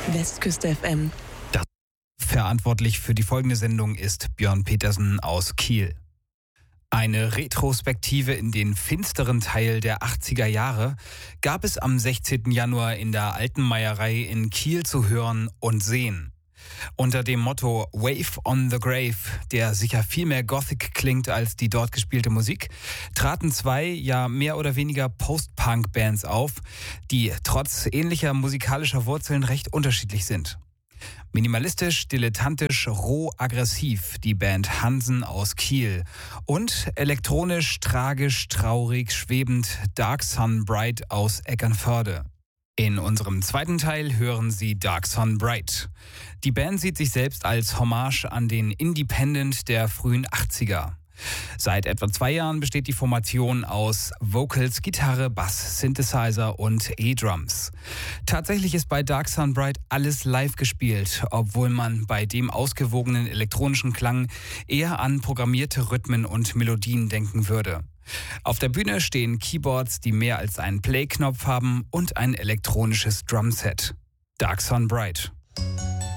Westküste FM. Verantwortlich für die folgende Sendung ist Björn Petersen aus Kiel. Eine Retrospektive in den finsteren Teil der 80er Jahre gab es am 16. Januar in der Alten Meierei in Kiel zu hören und sehen. Unter dem Motto Wave on the Grave, der sicher viel mehr Gothic klingt als die dort gespielte Musik, traten zwei, ja mehr oder weniger Post-Punk-Bands auf, die trotz ähnlicher musikalischer Wurzeln recht unterschiedlich sind. Minimalistisch, dilettantisch, roh, aggressiv, die Band Hansen aus Kiel. Und elektronisch, tragisch, traurig, schwebend, Dark Sun Bright aus Eckernförde. In unserem zweiten Teil hören Sie Dark Sun Bright. Die Band sieht sich selbst als Hommage an den Independent der frühen 80er. Seit etwa 2 Jahren besteht die Formation aus Vocals, Gitarre, Bass, Synthesizer und E-Drums. Tatsächlich ist bei Dark Sun Bright alles live gespielt, obwohl man bei dem ausgewogenen elektronischen Klang eher an programmierte Rhythmen und Melodien denken würde. Auf der Bühne stehen Keyboards, die mehr als einen Play-Knopf haben und ein elektronisches Drumset. Dark Sun Bright.